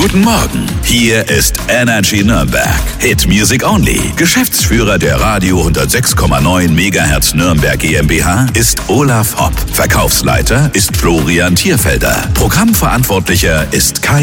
Guten Morgen, hier ist Energy Nürnberg. Hit Music Only. Geschäftsführer der Radio 106,9 MHz Nürnberg GmbH ist Olaf Hopp. Verkaufsleiter ist Florian Thierfelder. Programmverantwortlicher ist Kai